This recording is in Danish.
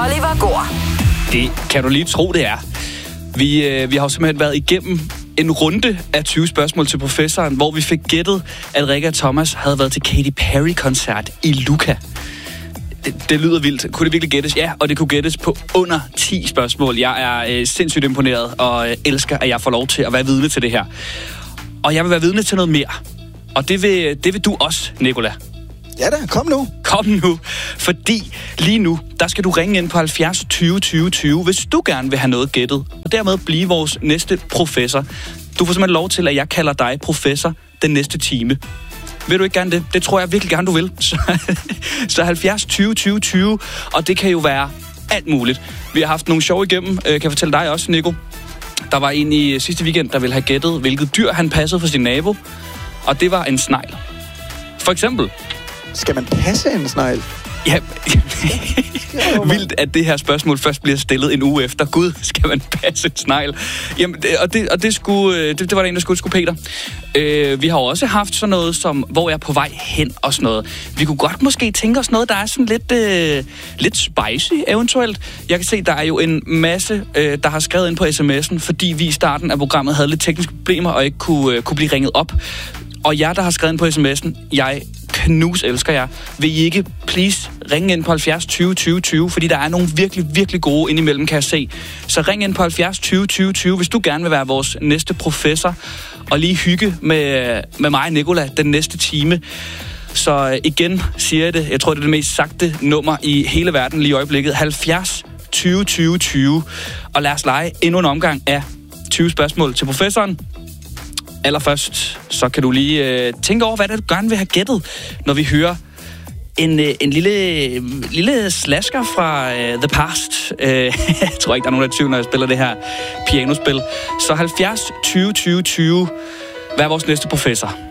Oliver Gård. Det kan du lige tro, det er. Vi har jo simpelthen været igennem en runde af 20 spørgsmål til professoren, hvor vi fik gættet, at Rikke og Thomas havde været til Katy Perry-koncert i Luca. Det lyder vildt. Kunne det virkelig gættes? Ja, og det kunne gættes på under 10 spørgsmål. Jeg er sindssygt imponeret og elsker, at jeg får lov til at være vidne til det her. Og jeg vil være vidne til noget mere. Og det vil du også, Nicola. Ja da, kom nu. Kom nu, fordi lige nu, der skal du ringe ind på 70 20 20 20, hvis du gerne vil have noget gættet, og dermed blive vores næste professor. Du får simpelthen lov til, at jeg kalder dig professor den næste time. Vil du ikke gerne det? Det tror jeg virkelig gerne, du vil. Så 70 20 20 20, og det kan jo være alt muligt. Vi har haft nogle sjov igennem, kan jeg fortælle dig også, Nico. Der var en i sidste weekend, der ville have gættet, hvilket dyr han passede for sin nabo, og det var en snegl. For eksempel. Skal man passe en snegl? Ja, vildt, at det her spørgsmål først bliver stillet en uge efter. Gud, skal man passe et snegl? Jamen, det var der en, der skulle Peter. Vi har også haft sådan noget som, hvor jeg er på vej hen og sådan noget. Vi kunne godt måske tænke os noget, der er sådan lidt spicy eventuelt. Jeg kan se, der er jo en masse, der har skrevet ind på sms'en, fordi vi i starten af programmet havde lidt tekniske problemer og ikke kunne blive ringet op. Og jer, der har skrevet ind på sms'en, jeg elsker jer. Vil I ikke please ringe ind på 70 20 20 20, fordi der er nogle virkelig, virkelig gode indimellem, kan jeg se. Så ring ind på 70 20 20 20, hvis du gerne vil være vores næste professor, og lige hygge med mig og Nicola den næste time. Så igen siger jeg det, jeg tror, det er det mest sagte nummer i hele verden lige i øjeblikket. 70 20 20 20. Og lad os lege endnu en omgang af 20 spørgsmål til professoren. Allerførst, så kan du lige tænke over, hvad det er, du gerne vil have gættet, når vi hører en lille slasker fra The Past. Jeg tror ikke, der er nogen, der er tvivl, når jeg spiller det her pianospil. Så 70 20 20 20. Hvad er vores næste professor?